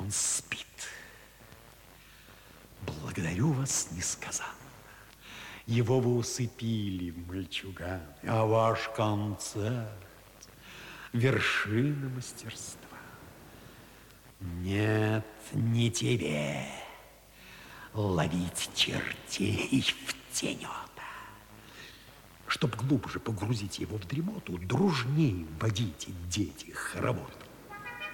Он спит. Благодарю вас несказанно. Его вы усыпили, мальчуган, а ваш концерт — вершина мастерства. Нет, не тебе ловить чертей в тенета. Чтоб глубже погрузить его в дремоту, дружней водите, дети, хоровод.